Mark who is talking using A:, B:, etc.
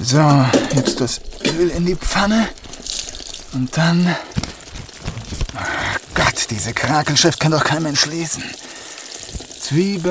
A: So, jetzt das Öl in die Pfanne. Und dann... Oh Gott, diese Krakelschrift kann doch kein Mensch lesen. Zwiebeln.